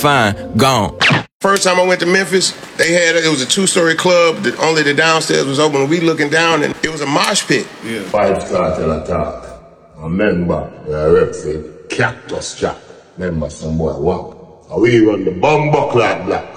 fine, gone. First time I went to Memphis, it was a 2-story club that only the downstairs was open. We looking down and it was a mosh pit. Yeah. Vybz Kartel attack. I remember the rep said Cactus Jack. Remember some boy, wow. We run the bum buckler black.